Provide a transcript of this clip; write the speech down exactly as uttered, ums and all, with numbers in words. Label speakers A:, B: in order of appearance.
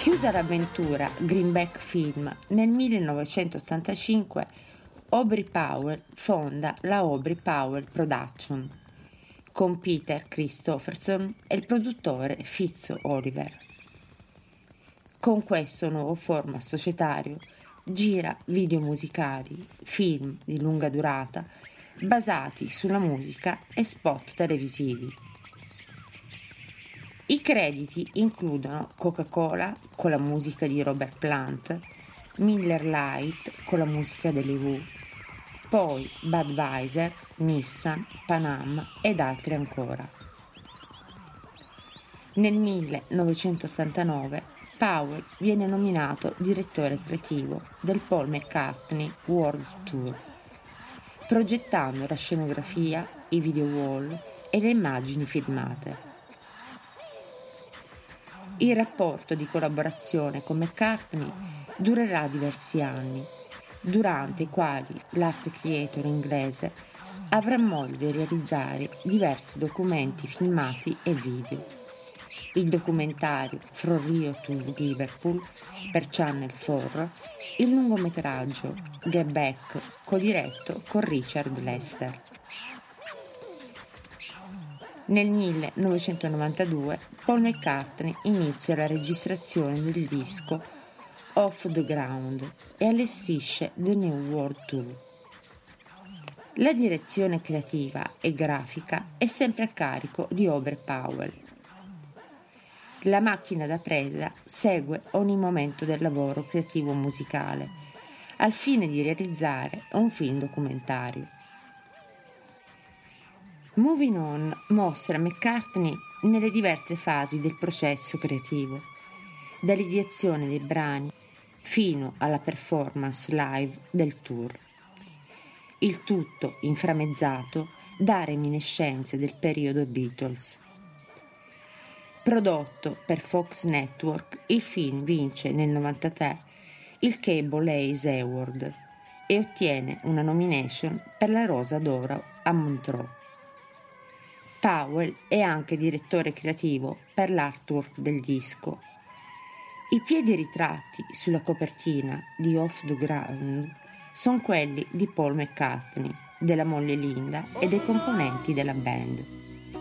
A: Chiusa l'avventura Greenback Film, nel millenovecentottantacinque Aubrey Powell fonda la Aubrey Powell Production con Peter Christopherson e il produttore Fitz Oliver. Con questo nuovo format societario gira video musicali, film di lunga durata basati sulla musica e spot televisivi. I crediti includono Coca-Cola con la musica di Robert Plant, Miller Lite con la musica delle Who, poi Budweiser, Nissan, Pan Am ed altri ancora. Nel millenovecentottantanove Powell viene nominato direttore creativo del Paul McCartney World Tour, progettando la scenografia, i video wall e le immagini filmate. Il rapporto di collaborazione con McCartney durerà diversi anni, durante i quali l'art creator inglese avrà modo di realizzare diversi documenti filmati e video. Il documentario From Rio to Liverpool per Channel quattro, il lungometraggio Get Back co-diretto con Richard Lester. Nel millenovecentonovantadue Paul McCartney inizia la registrazione del disco Off the Ground e allestisce The New World Tour. La direzione creativa e grafica è sempre a carico di Aubrey Powell. La macchina da presa segue ogni momento del lavoro creativo musicale, al fine di realizzare un film documentario. Moving On mostra McCartney nelle diverse fasi del processo creativo, dall'ideazione dei brani fino alla performance live del tour. Il tutto inframmezzato da reminiscenze del periodo Beatles. Prodotto per Fox Network, il film vince nel novantatré il Cable Ace Award e ottiene una nomination per la Rosa d'Oro a Montreux. Powell è anche direttore creativo per l'artwork del disco. I piedi ritratti sulla copertina di Off the Ground sono quelli di Paul McCartney, della moglie Linda e dei componenti della band.